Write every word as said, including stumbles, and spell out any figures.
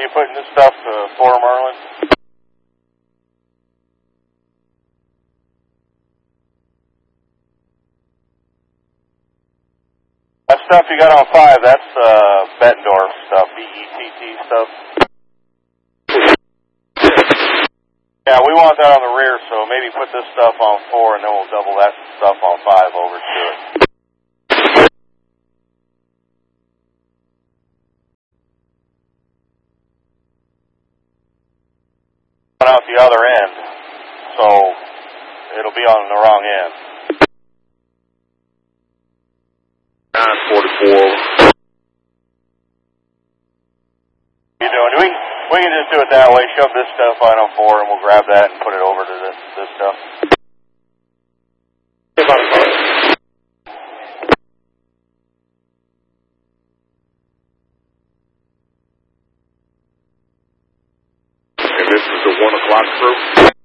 you putting this stuff to four, Marlin? That stuff you got on five, that's uh, Bettendorf stuff, B E T T stuff. Yeah, we want that on the rear, so maybe put this stuff on four, and then we'll double that stuff on five over to it. Out the other end, so it'll be on the wrong end. nine forty-four. You doing? We we can just do it that way. Shove this stuff on on four, and we'll grab that and put it over to this this stuff. And this is the one o'clock crew.